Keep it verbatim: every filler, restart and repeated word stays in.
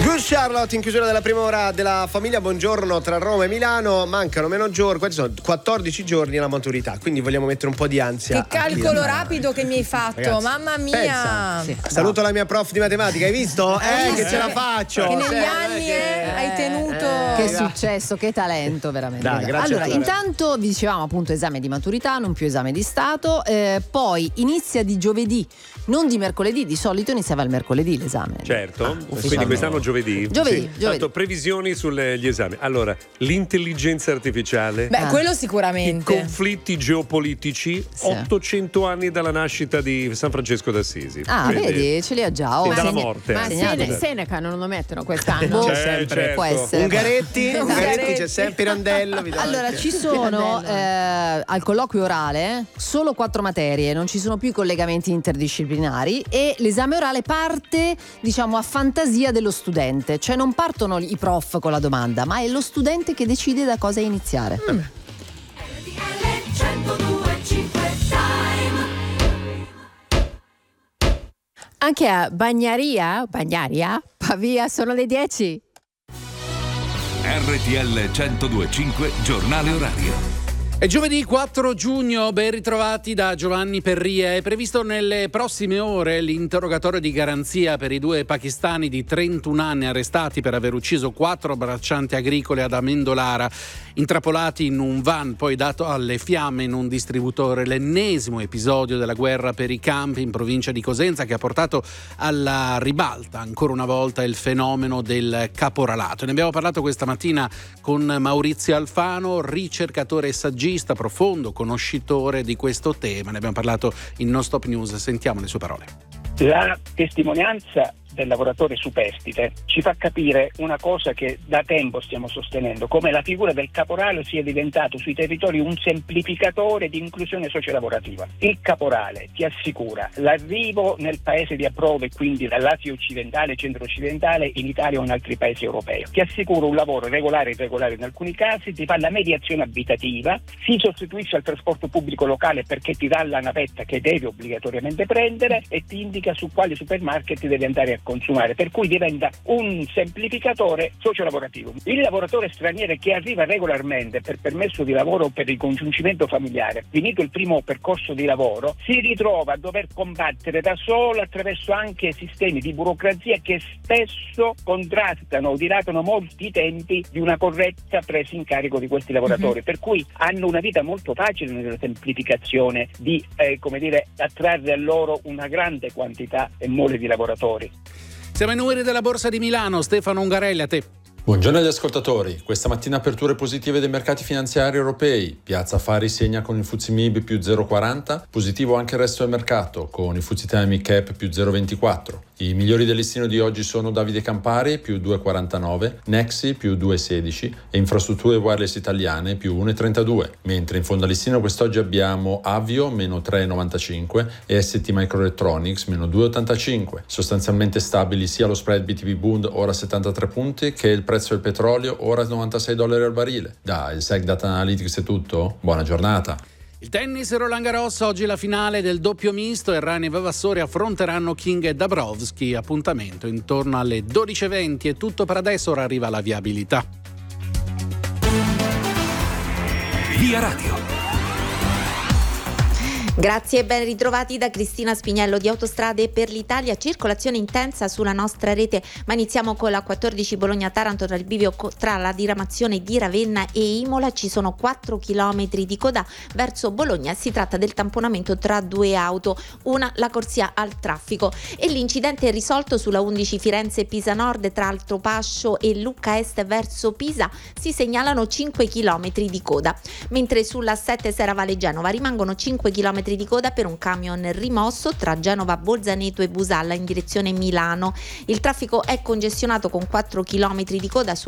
Good Charlotte in chiusura della prima ora della famiglia. Buongiorno. Tra Roma e Milano mancano meno giorni, quanti sono? quattordici giorni alla maturità, quindi vogliamo mettere un po' di ansia. Che calcolo rapido che mi hai fatto. Ragazzi, mamma mia. Sì. Saluto la mia prof di matematica, hai visto? Eh, eh che ce la faccio. Che negli cioè, anni che... eh, hai tenuto. Eh, che è successo, che talento veramente. Dai, grazie. Allora, intanto dicevamo appunto esame di maturità, non più esame di Stato, eh, poi inizia di giovedì, non di mercoledì, di solito iniziava il mercoledì l'esame. Certo, ah, quindi quest'anno giovedì. Giovedì, sì. giovedì. Tanto, previsioni sugli esami. Allora, l'intelligenza artificiale. Beh, ah. quello sicuramente. I conflitti geopolitici, sì. ottocento anni dalla nascita di San Francesco d'Assisi. Ah, quindi, vedi, ce li ha già. sì, Oh, dalla segna- morte. Ma Segnato. Sene- Seneca non lo mettono quest'anno? Boh, C'è, sempre, certo. può essere. Ungaretti, Ungaretti Ungaretti. c'è sempre Pirandello. vi do Allora, anche. ci sono eh, al colloquio orale solo quattro materie, non ci sono più i collegamenti interdisciplinari e l'esame orale parte, diciamo, a fantasia dello studente, cioè non partono i prof con la domanda, ma è lo studente che decide da cosa iniziare. Mm. Anche a Bagnaria, Bagnaria, Pavia, sono le dieci. R T L centodue e cinque giornale orario. È giovedì quattro giugno, ben ritrovati da Giovanni Perria. È previsto nelle prossime ore l'interrogatorio di garanzia per i due pakistani di trentuno anni arrestati per aver ucciso quattro braccianti agricole ad Amendolara, intrappolati in un van poi dato alle fiamme in un distributore. L'ennesimo episodio della guerra per i campi in provincia di Cosenza che ha portato alla ribalta ancora una volta il fenomeno del caporalato. Ne abbiamo parlato questa mattina con Maurizio Alfano, ricercatore e saggista profondo, conoscitore di questo tema. Ne abbiamo parlato in Non Stop News, sentiamo le sue parole. La testimonianza del lavoratore superstite ci fa capire una cosa che da tempo stiamo sostenendo, come la figura del caporale sia diventato sui territori un semplificatore di inclusione sociolavorativa. Il caporale ti assicura l'arrivo nel paese di approdo e quindi dall'Asia occidentale, centro-occidentale, in Italia o in altri paesi europei. Ti assicura un lavoro regolare e irregolare in alcuni casi, ti fa la mediazione abitativa, si sostituisce al trasporto pubblico locale perché ti dà la navetta che devi obbligatoriamente prendere e ti indica su quali supermarket devi andare a consumare, per cui diventa un semplificatore sociolavorativo. Il lavoratore straniero che arriva regolarmente per permesso di lavoro o per ricongiungimento familiare, finito il primo percorso di lavoro, si ritrova a dover combattere da solo attraverso anche sistemi di burocrazia che spesso contrastano o dilatano molti tempi di una corretta presa in carico di questi lavoratori, mm-hmm. per cui hanno una vita molto facile nella semplificazione di eh, come dire, attrarre a loro una grande quantità e mole di lavoratori. Siamo ai numeri della Borsa di Milano. Stefano Ungarelli, a te. Buongiorno agli ascoltatori. Questa mattina aperture positive dei mercati finanziari europei. Piazza Affari segna con il F T S E M I B più zero virgola quaranta, positivo anche il resto del mercato con il F T S E Mid Cap più zero virgola ventiquattro. I migliori del listino di oggi sono Davide Campari più due virgola quarantanove, Nexi più due virgola sedici e Infrastrutture Wireless Italiane più uno virgola trentadue, mentre in fondo al listino quest'oggi abbiamo Avio meno tre virgola novantacinque e S T Microelectronics meno due virgola ottantacinque. Sostanzialmente stabili sia lo spread B T P Bund ora settantatré punti che il prezzo del petrolio ora novantasei dollari al barile. Da il Sec Data Analytics è tutto, buona giornata. Il tennis Roland Garros, oggi la finale del doppio misto. Errani e Vavassori affronteranno King e Dabrowski. Appuntamento intorno alle dodici e venti. È tutto per adesso, ora arriva la viabilità. Via Radio. Grazie e ben ritrovati da Cristina Spiniello di Autostrade per l'Italia. Circolazione intensa sulla nostra rete, ma iniziamo con la quattordici Bologna-Taranto tra il bivio tra la diramazione di Ravenna e Imola. Ci sono quattro chilometri di coda verso Bologna. Si tratta del tamponamento tra due auto, una la corsia al traffico. E l'incidente è risolto sulla undici Firenze-Pisa Nord tra Altropascio e Lucca Est verso Pisa. Si segnalano cinque chilometri di coda, mentre sulla sette Serravalle-Genova rimangono cinque chilometri di coda per un camion rimosso tra Genova, Bolzaneto e Busalla in direzione Milano. Il traffico è congestionato con quattro chilometri di coda su